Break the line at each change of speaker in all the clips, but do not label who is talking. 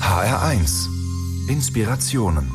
HR1 Inspirationen.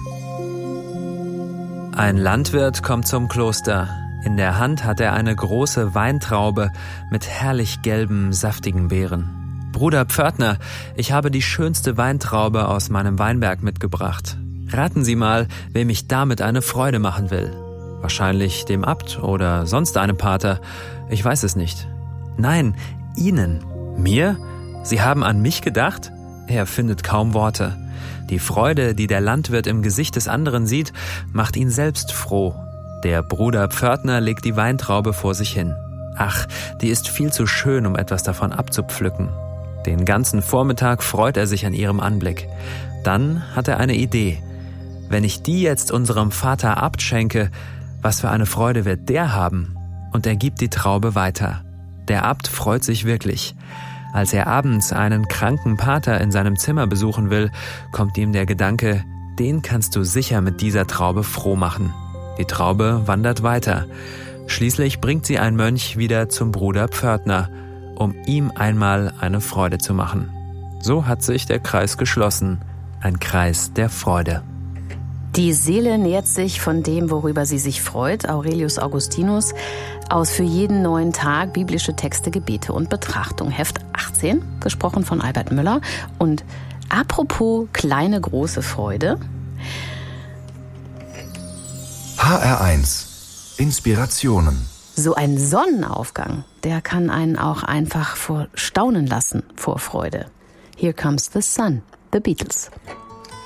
Ein Landwirt kommt zum Kloster. In der Hand hat er eine große Weintraube mit herrlich gelben, saftigen Beeren. Bruder Pförtner, ich habe die schönste Weintraube aus meinem Weinberg mitgebracht. Raten Sie mal, wem ich damit eine Freude machen will. Wahrscheinlich dem Abt oder sonst einem Pater. Ich weiß es nicht. Nein, Ihnen. Mir? Sie haben an mich gedacht? Er findet kaum Worte. Die Freude, die der Landwirt im Gesicht des anderen sieht, macht ihn selbst froh. Der Bruder Pförtner legt die Weintraube vor sich hin. Ach, die ist viel zu schön, um etwas davon abzupflücken. Den ganzen Vormittag freut er sich an ihrem Anblick. Dann hat er eine Idee. Wenn ich die jetzt unserem Vater Abt schenke, was für eine Freude wird der haben? Und er gibt die Traube weiter. Der Abt freut sich wirklich. Als er abends einen kranken Pater in seinem Zimmer besuchen will, kommt ihm der Gedanke, den kannst du sicher mit dieser Traube froh machen. Die Traube wandert weiter. Schließlich bringt sie ein Mönch wieder zum Bruder Pförtner, um ihm einmal eine Freude zu machen. So hat sich der Kreis geschlossen, ein Kreis der Freude.
Die Seele nährt sich von dem, worüber sie sich freut. Aurelius Augustinus aus Für jeden neuen Tag, biblische Texte, Gebete und Betrachtung. Heft 18, gesprochen von Albert Müller. Und apropos kleine, große Freude.
HR1 Inspirationen.
So ein Sonnenaufgang, der kann einen auch einfach vor Staunen lassen, vor Freude. Here Comes the Sun, The Beatles.